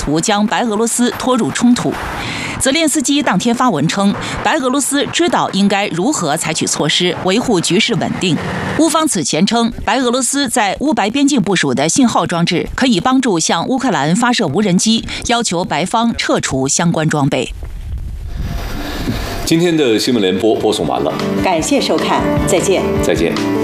图将白俄罗斯拖入冲突。泽连斯基当天发文称，白俄罗斯知道应该如何采取措施维护局势稳定。乌方此前称，白俄罗斯在乌白边境部署的信号装置可以帮助向乌克兰发射无人机，要求白方撤除相关装备。 今天的新闻联播播送完了， 感谢收看，再见。 再见。